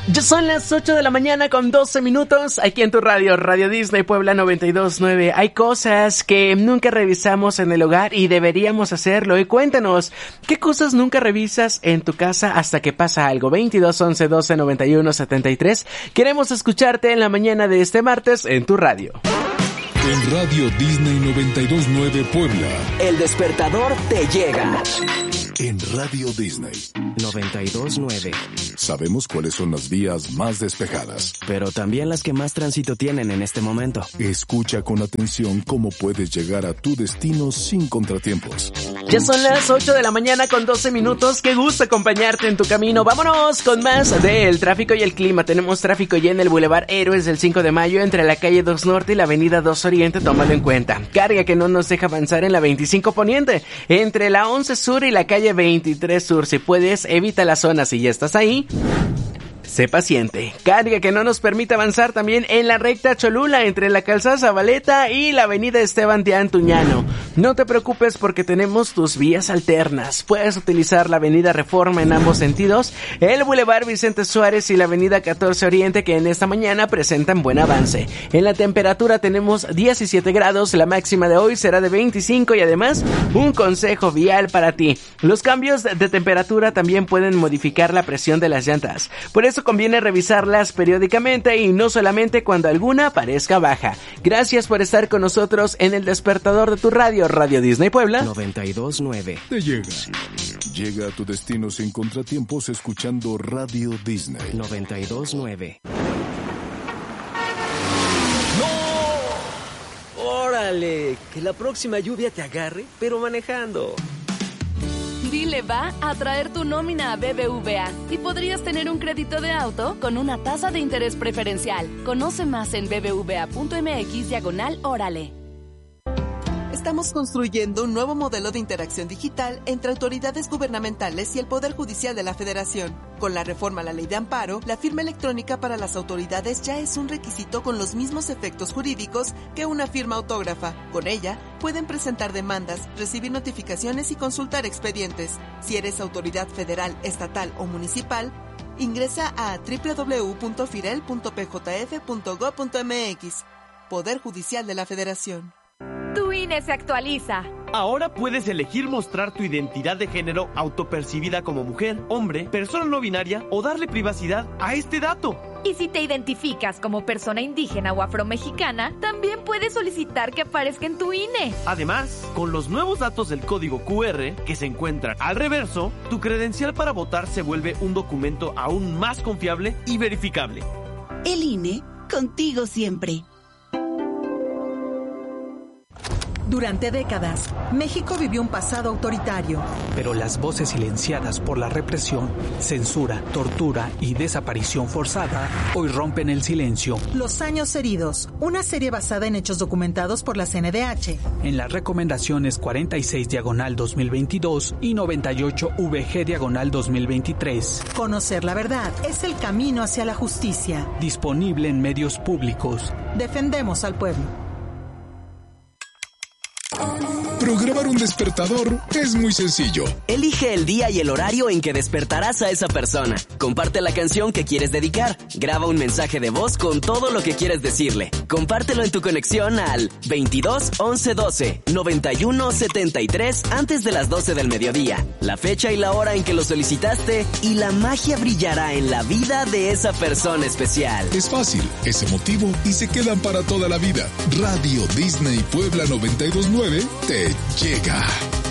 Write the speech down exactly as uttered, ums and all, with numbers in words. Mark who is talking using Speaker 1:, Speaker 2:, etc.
Speaker 1: Ya son las ocho de la mañana con doce minutos, aquí en tu radio, Radio Disney Puebla noventa y dos punto nueve. Hay cosas que nunca revisamos en el hogar y deberíamos hacerlo. Y cuéntanos, ¿qué cosas nunca revisas en tu casa hasta que pasa algo? veintidós, once, doce, noventa y uno, setenta y tres. Queremos escucharte en la mañana de este martes en tu radio.
Speaker 2: En Radio Disney noventa y dos punto nueve Puebla,
Speaker 3: el despertador te llega.
Speaker 2: En Radio Disney
Speaker 3: noventa y dos punto nueve.
Speaker 2: Sabemos cuáles son las vías más despejadas,
Speaker 3: pero también las que más tránsito tienen en este momento.
Speaker 2: Escucha con atención cómo puedes llegar a tu destino sin contratiempos.
Speaker 1: Ya son las ocho de la mañana con doce minutos. Qué gusto acompañarte en tu camino. Vámonos con más del tráfico y el clima. Tenemos tráfico ya en el Boulevard Héroes del cinco de mayo entre la calle dos Norte y la avenida dos Oriente. Tómalo en cuenta. Carga que no nos deja avanzar en la veinticinco Poniente entre la once Sur y la calle veintitrés Sur. Si puedes, evita la zona. Si ya estás ahí, sé paciente. Carga que no nos permite avanzar también en la recta Cholula entre la calzada Zabaleta y la avenida Esteban de Antuñano. No te preocupes porque tenemos tus vías alternas. Puedes utilizar la avenida Reforma en ambos sentidos, el Boulevard Vicente Suárez y la avenida catorce Oriente, que en esta mañana presentan buen avance. En la temperatura tenemos diecisiete grados, la máxima de hoy será de veinticinco y además un consejo vial para ti. Los cambios de temperatura también pueden modificar la presión de las llantas. Por eso conviene revisarlas periódicamente y no solamente cuando alguna parezca baja. Gracias por estar con nosotros en el despertador de tu radio, Radio Disney Puebla
Speaker 3: noventa y dos punto nueve.
Speaker 2: Te llega. Llega a tu destino sin contratiempos escuchando Radio Disney
Speaker 3: noventa y dos punto nueve.
Speaker 4: ¡No! ¡Órale! Que la próxima lluvia te agarre, pero manejando.
Speaker 5: Dile va a traer tu nómina a B B V A y podrías tener un crédito de auto con una tasa de interés preferencial. Conoce más en bbva.mx diagonal órale.
Speaker 6: Estamos construyendo un nuevo modelo de interacción digital entre autoridades gubernamentales y el Poder Judicial de la Federación. Con la reforma a la Ley de Amparo, la firma electrónica para las autoridades ya es un requisito con los mismos efectos jurídicos que una firma autógrafa. Con ella, pueden presentar demandas, recibir notificaciones y consultar expedientes. Si eres autoridad federal, estatal o municipal, ingresa a doble u doble u doble u punto firel punto p j f punto gob punto m x. Poder Judicial de la Federación.
Speaker 7: Tu I N E se actualiza.
Speaker 8: Ahora puedes elegir mostrar tu identidad de género autopercibida como mujer, hombre, persona no binaria o darle privacidad a este dato.
Speaker 7: Y si te identificas como persona indígena o afromexicana, también puedes solicitar que aparezca en tu I N E.
Speaker 8: Además, con los nuevos datos del código Q R que se encuentran al reverso, tu credencial para votar se vuelve un documento aún más confiable y verificable.
Speaker 9: El I N E, contigo siempre.
Speaker 10: Durante décadas, México vivió un pasado autoritario.
Speaker 11: Pero las voces silenciadas por la represión, censura, tortura y desaparición forzada hoy rompen el silencio.
Speaker 10: Los años heridos, una serie basada en hechos documentados por la C N D H.
Speaker 11: En las recomendaciones cuarenta y seis diagonal dos mil veintidós y noventa y ocho V G diagonal dos mil veintitrés.
Speaker 10: Conocer la verdad es el camino hacia la justicia.
Speaker 11: Disponible en medios públicos.
Speaker 10: Defendemos al pueblo.
Speaker 2: Programar un despertador es muy sencillo.
Speaker 3: Elige el día y el horario en que despertarás a esa persona. Comparte la canción que quieres dedicar. Graba un mensaje de voz con todo lo que quieres decirle. Compártelo en tu conexión al veintidós, once, doce, noventa y uno, setenta y tres antes de las doce del mediodía. La fecha y la hora en que lo solicitaste y la magia brillará en la vida de esa persona especial.
Speaker 2: Es fácil, es emotivo y se quedan para toda la vida. Radio Disney Puebla noventa y dos punto nueve te llega.